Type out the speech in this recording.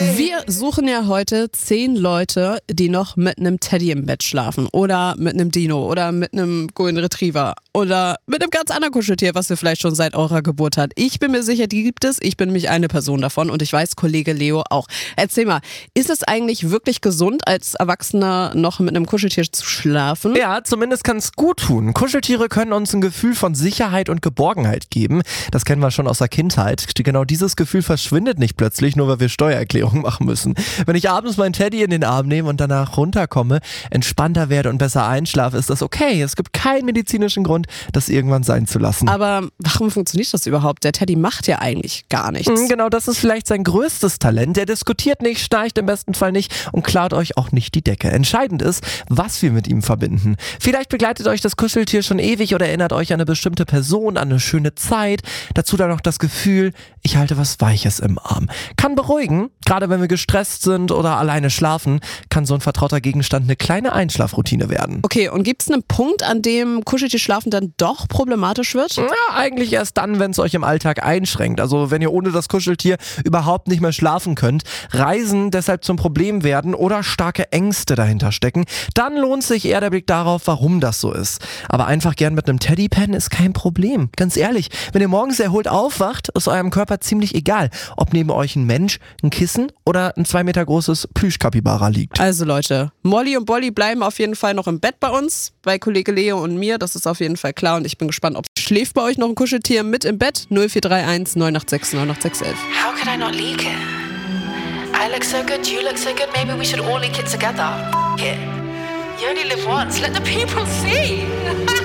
Wir suchen ja heute 10 Leute, die noch mit einem Teddy im Bett schlafen oder mit einem Dino oder mit einem Golden Retriever oder mit einem ganz anderen Kuscheltier, was ihr vielleicht schon seit eurer Geburt habt. Ich bin mir sicher, die gibt es. Ich bin nämlich eine Person davon und ich weiß, Kollege Leo auch. Erzähl mal, ist es eigentlich wirklich gesund, als Erwachsener noch mit einem Kuscheltier zu schlafen? Ja, zumindest kann es gut tun. Kuscheltiere können uns ein Gefühl von Sicherheit und Geborgenheit geben. Das kennen wir schon aus der Kindheit. Genau dieses Gefühl verschwindet nicht plötzlich, nur weil wir Steuererklärung machen müssen. Wenn ich abends meinen Teddy in den Arm nehme und danach runterkomme, entspannter werde und besser einschlafe, ist das okay. Es gibt keinen medizinischen Grund, das irgendwann sein zu lassen. Aber warum funktioniert das überhaupt? Der Teddy macht ja eigentlich gar nichts. Genau, das ist vielleicht sein größtes Talent. Der diskutiert nicht, schnarcht im besten Fall nicht und klaut euch auch nicht die Decke. Entscheidend ist, was wir mit ihm verbinden. Vielleicht begleitet euch das Kuscheltier schon ewig oder erinnert euch an eine bestimmte Person, an eine schöne Zeit. Dazu dann noch das Gefühl, ich halte was Weiches im Arm. Kann beruhigen. Gerade wenn wir gestresst sind oder alleine schlafen, kann so ein vertrauter Gegenstand eine kleine Einschlafroutine werden. Okay, und gibt es einen Punkt, an dem Kuscheltierschlafen dann doch problematisch wird? Ja, eigentlich erst dann, wenn es euch im Alltag einschränkt. Also wenn ihr ohne das Kuscheltier überhaupt nicht mehr schlafen könnt, Reisen deshalb zum Problem werden oder starke Ängste dahinter stecken, dann lohnt sich eher der Blick darauf, warum das so ist. Aber einfach gern mit einem Teddy pennen ist kein Problem. Ganz ehrlich, wenn ihr morgens erholt aufwacht, ist eurem Körper ziemlich egal, ob neben euch ein Mensch, ein Kissen oder ein 2 Meter großes Plüschkapibara liegt. Also Leute, Molly und Bolly bleiben auf jeden Fall noch im Bett bei uns, bei Kollege Leo und mir, das ist auf jeden Fall klar und ich bin gespannt, ob schläft bei euch noch ein Kuscheltier mit im Bett? 0431 986 98611. How could I not leak it? I look so good, you look so good, maybe we should all leak it together. It. You only live once, let the people see.